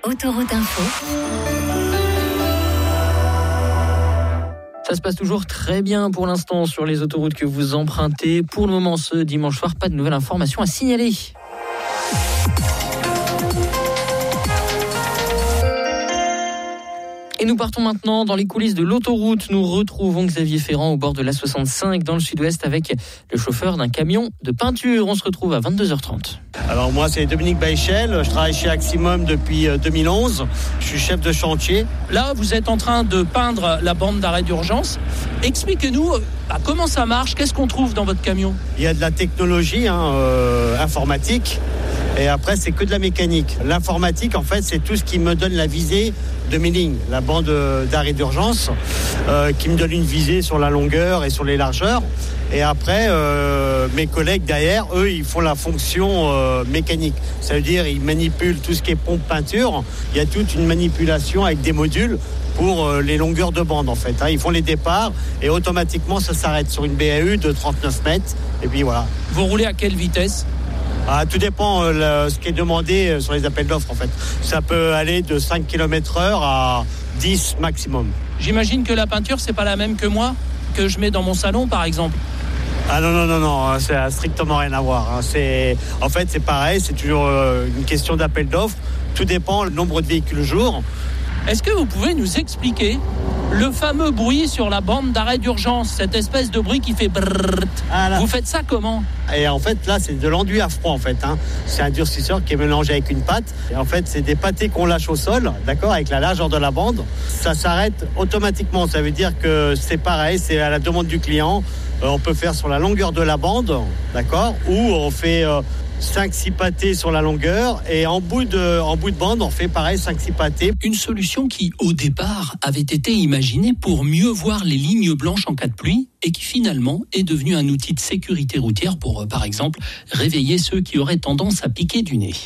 Autoroute Info. Ça se passe toujours très bien pour l'instant sur les autoroutes que vous empruntez. Pour le moment, ce dimanche soir, pas de nouvelles informations à signaler. Et nous partons maintenant dans les coulisses de l'autoroute. Nous retrouvons Xavier Ferrand au bord de l'A65 dans le sud-ouest avec le chauffeur d'un camion de peinture. On se retrouve à 22h30. Alors moi c'est Dominique Baichel, je travaille chez Aximum depuis 2011, je suis chef de chantier. Là vous êtes en train de peindre la bande d'arrêt d'urgence. Expliquez-nous comment ça marche, qu'est-ce qu'on trouve dans votre camion ? Il y a de la technologie informatique et après c'est que de la mécanique. L'informatique en fait c'est tout ce qui me donne la visée de mes lignes, la bande d'arrêt d'urgence qui me donne une visée sur la longueur et sur les largeurs. Et après, mes collègues derrière, eux, ils font la fonction mécanique. Ça veut dire ils manipulent tout ce qui est pompe peinture. Il y a toute une manipulation avec des modules pour les longueurs de bande en fait. Ils font les départs et automatiquement ça s'arrête sur une BAU de 39 mètres. Et puis voilà. Vous roulez à quelle vitesse ? Tout dépend ce qui est demandé sur les appels d'offres en fait. Ça peut aller de 5 km/h à 10 maximum. J'imagine que la peinture c'est pas la même que moi, que je mets dans mon salon par exemple. Ah non, ça a strictement rien à voir. En fait c'est pareil, c'est toujours une question d'appel d'offres. Tout dépend du nombre de véhicules jour. Est-ce que vous pouvez nous expliquer le fameux bruit sur la bande d'arrêt d'urgence, cette espèce de bruit qui fait brrrr. Vous faites ça comment ? Et en fait, là, c'est de l'enduit à froid, en fait. C'est un durcisseur qui est mélangé avec une pâte. Et en fait, c'est des pâtés qu'on lâche au sol, d'accord, avec la largeur de la bande. Ça s'arrête automatiquement. Ça veut dire que c'est pareil, c'est à la demande du client. On peut faire sur la longueur de la bande, d'accord, ou on fait 5-6 pâtés sur la longueur et en bout de bande, on fait pareil 5-6 pâtés. Une solution qui, au départ, avait été imaginée pour mieux voir les lignes blanches en cas de pluie et qui finalement est devenue un outil de sécurité routière pour, par exemple, réveiller ceux qui auraient tendance à piquer du nez.